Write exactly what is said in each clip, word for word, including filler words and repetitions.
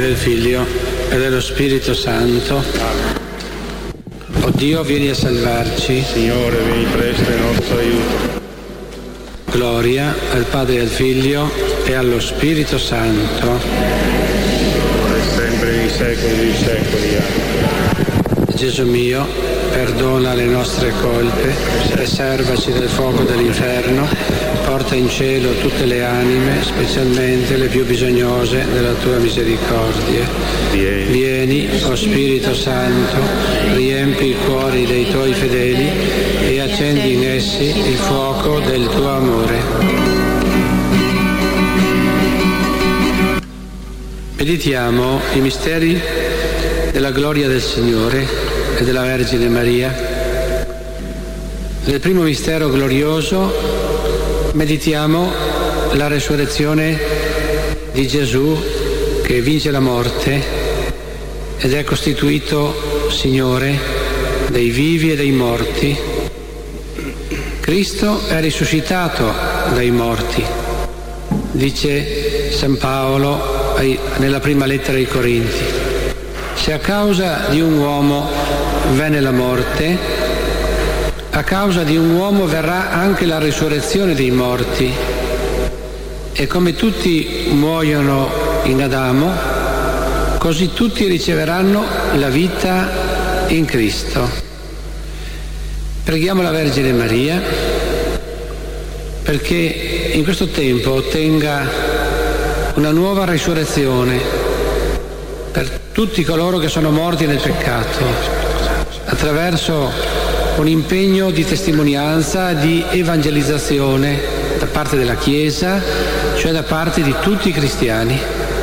del Figlio e dello Spirito Santo. O Dio, vieni a salvarci. Signore, vieni presto in nostro aiuto. Gloria al Padre e al Figlio e allo Spirito Santo. Ora e sempre nei secoli dei secoli. Amen. Gesù mio, perdona le nostre colpe, preservaci dal fuoco dell'inferno, porta in cielo tutte le anime, specialmente le più bisognose della tua misericordia. Vieni. Vieni, o Spirito Santo, riempi i cuori dei tuoi fedeli e accendi in essi il fuoco del tuo amore. Meditiamo i misteri della gloria del Signore e della Vergine Maria. Nel primo mistero glorioso meditiamo la resurrezione di Gesù che vince la morte ed è costituito Signore dei vivi e dei morti. Cristo è risuscitato dai morti, dice San Paolo nella prima lettera ai Corinti. Se a causa di un uomo venne la morte, a causa di un uomo verrà anche la risurrezione dei morti. E come tutti muoiono in Adamo, così tutti riceveranno la vita in Cristo. Preghiamo la Vergine Maria perché in questo tempo ottenga una nuova risurrezione per tutti coloro che sono morti nel peccato, attraverso un impegno di testimonianza, di evangelizzazione da parte della Chiesa, cioè da parte di tutti i cristiani.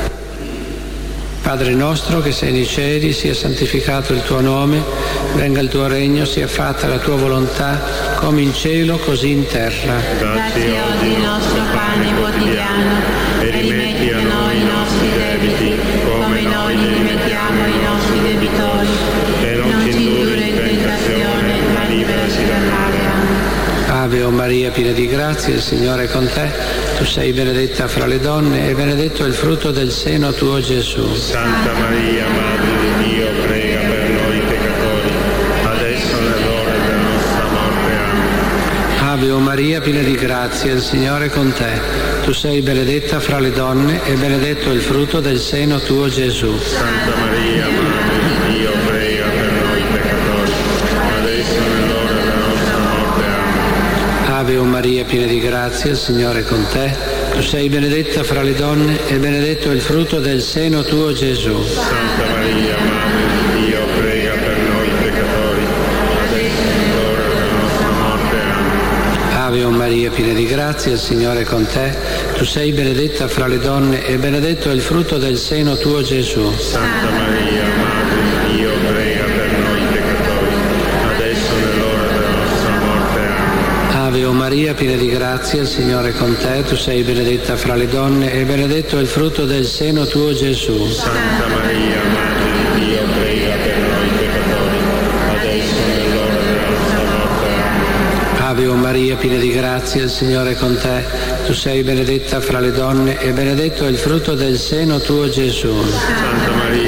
Padre nostro che sei nei cieli, sia santificato il tuo nome, venga il tuo regno, sia fatta la tua volontà, come in cielo così in terra. Dacci oggi il nostro pane quotidiano e rimetti a noi i nostri debiti, come noi li rimettiamo ai nostri debitori. E non ci indurre in tentazione, ma liberaci dal male. Ave o Maria, piena di grazia, il Signore è con te. Tu sei benedetta fra le donne e benedetto è il frutto del seno tuo, Gesù. Santa Maria, Madre di Dio, prega per noi peccatori, adesso è l'ora della nostra morte. Amen. Ave o Maria, piena di grazia, il Signore è con te. Tu sei benedetta fra le donne e benedetto è il frutto del seno tuo, Gesù. Santa Maria, Madre di Dio, prega per noi peccatori, adesso è l'ora della nostra morte. Amen. Ave o Maria, piena di grazia, il Signore è con te. Tu sei benedetta fra le donne e benedetto è il frutto del seno tuo, Gesù. Santa Maria, Madre di Dio, prega per noi peccatori, adesso è l'ora della nostra morte. Amen. Ave o Maria, piena di grazia, il Signore è con te. Tu sei benedetta fra le donne e benedetto è il frutto del seno tuo, Gesù. Santa Maria, Madre di Dio, prega per noi peccatori, adesso è l'ora della nostra morte. Amen. Ave o Maria, piena di grazia, il Signore è con te. Tu sei benedetta fra le donne e benedetto è il frutto del seno tuo, Gesù. Santa Maria, Madre di Dio, prega per noi peccatori, adesso è l'ora della nostra morte. Amen. Ave o Maria, piena di grazia, il Signore è con te. Tu sei benedetta fra le donne e benedetto è il frutto del seno tuo, Gesù. Santa Maria,